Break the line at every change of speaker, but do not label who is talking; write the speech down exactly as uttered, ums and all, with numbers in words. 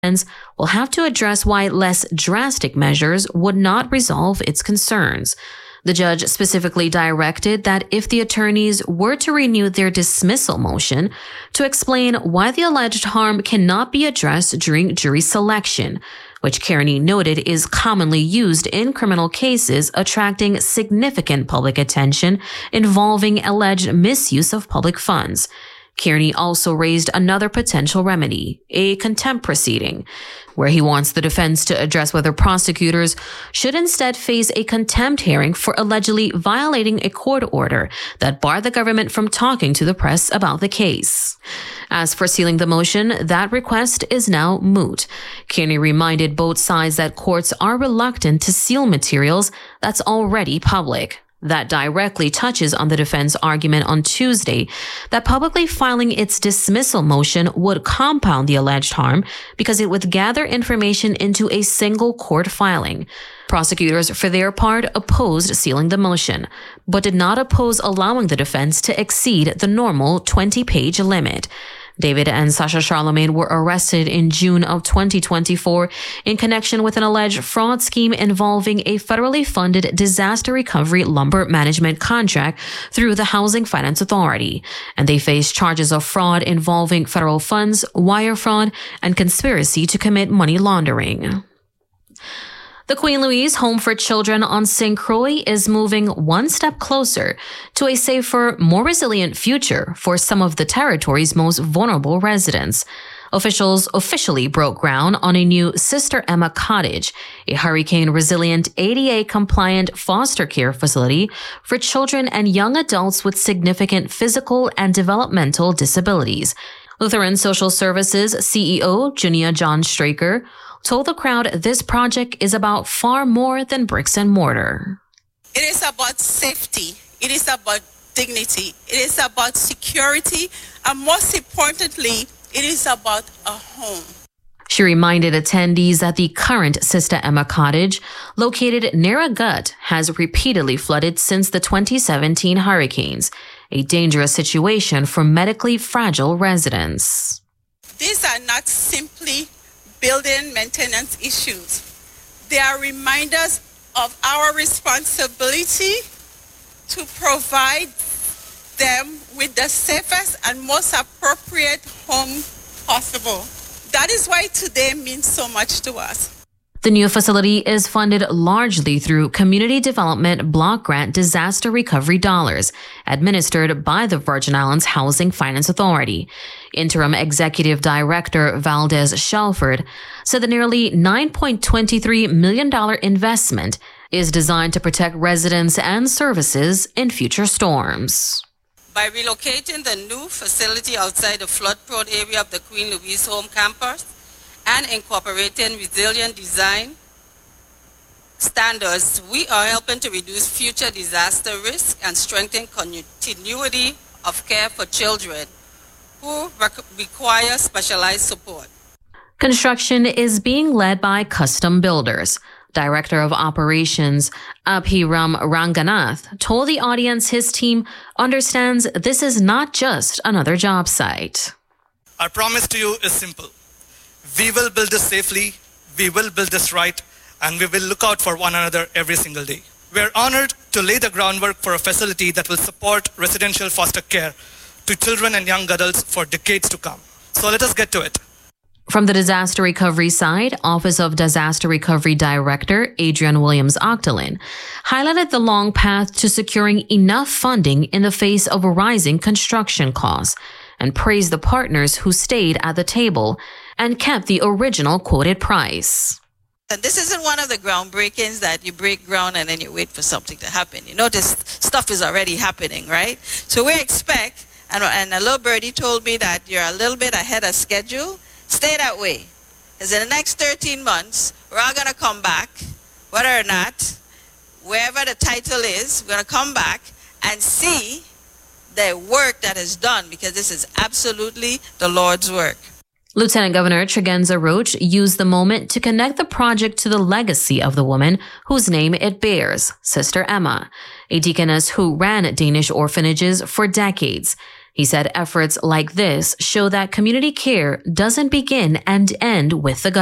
will have to address why less drastic measures would not resolve its concerns. The judge specifically directed that if the attorneys were to renew their dismissal motion, to explain why the alleged harm cannot be addressed during jury selection, which Kearney noted is commonly used in criminal cases attracting significant public attention involving alleged misuse of public funds. Kearney also raised another potential remedy, a contempt proceeding, where he wants the defense to address whether prosecutors should instead face a contempt hearing for allegedly violating a court order that barred the government from talking to the press about the case. As for sealing the motion, that request is now moot. Kearney reminded both sides that courts are reluctant to seal materials that's already public. That directly touches on the defense argument on Tuesday that publicly filing its dismissal motion would compound the alleged harm because it would gather information into a single court filing. Prosecutors, for their part, opposed sealing the motion, but did not oppose allowing the defense to exceed the normal twenty-page limit. David and Sasha Charlemagne were arrested in June of twenty twenty-four in connection with an alleged fraud scheme involving a federally funded disaster recovery lumber management contract through the Housing Finance Authority, and they face charges of fraud involving federal funds, wire fraud, and conspiracy to commit money laundering. The Queen Louise Home for Children on Saint Croix is moving one step closer to a safer, more resilient future for some of the territory's most vulnerable residents. Officials officially broke ground on a new Sister Emma Cottage, a hurricane-resilient A D A-compliant foster care facility for children and young adults with significant physical and developmental disabilities. Lutheran Social Services C E O Junia John Straker told the crowd this project is about far more than bricks and mortar.
It is about safety. It is about dignity. It is about security. And most importantly, it is about a home.
She reminded attendees that the current Sister Emma Cottage, located near a gut, has repeatedly flooded since the twenty seventeen hurricanes, a dangerous situation for medically fragile residents.
These are not simply building maintenance issues. They are reminders of our responsibility to provide them with the safest and most appropriate home possible. That is why today means so much to us.
The new facility is funded largely through Community Development Block Grant Disaster Recovery dollars, administered by the Virgin Islands Housing Finance Authority. Interim Executive Director Valdez Shelford said the nearly nine point two three million dollars investment is designed to protect residents and services in future storms.
By relocating the new facility outside the flood-prone area of the Queen Louise Home campus and incorporating resilient design standards, we are helping to reduce future disaster risk and strengthen continuity of care for children who rec- require specialized support.
Construction is being led by Custom Builders. Director of Operations Abhiram Ranganath told the audience his team understands this is not just another job site.
Our promise to you is simple. We will build this safely, we will build this right, and we will look out for one another every single day. We are honored to lay the groundwork for a facility that will support residential foster care to children and young adults for decades to come. So let us get to it.
From the disaster recovery side, Office of Disaster Recovery Director Adrian Williams-Octolin highlighted the long path to securing enough funding in the face of rising construction costs and praised the partners who stayed at the table and kept the original quoted price.
And this isn't one of the groundbreakings that you break ground and then you wait for something to happen. You notice stuff is already happening, right? So we expect, and, and a little birdie told me that you're a little bit ahead of schedule. Stay that way. Because in the next thirteen months, we're all going to come back, whether or not, wherever the title is, we're going to come back and see the work that is done, because this is absolutely the Lord's work.
Lieutenant Governor Tregenza Roach used the moment to connect the project to the legacy of the woman whose name it bears, Sister Emma, a deaconess who ran Danish orphanages for decades. He said efforts like this show that community care doesn't begin and end with the government.